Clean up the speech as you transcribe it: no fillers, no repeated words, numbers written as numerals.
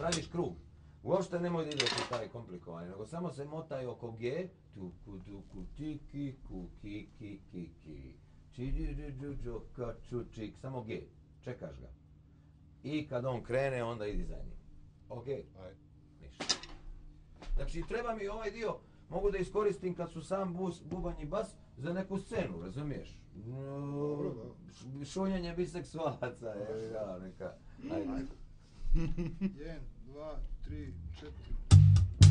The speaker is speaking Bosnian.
praviš krug. Uopšte nemoj da ideš u taj komplikovanje, nego samo se motaj oko G, tuku, tuku, tiki, kuki, ki, ki, ki, čiđiđiđu, kaču, čik, samo G, čekaš ga. I kad on krene, onda idi za njim. Ok? Ajde. Ništa. Znači, treba mi ovaj dio, mogu da iskoristim kad su sam bubanj i bas za neku scenu, razumiješ? Dobro, da. Šunjenje biseksualaca, neka. Ajde. 1, 2, 3, 4,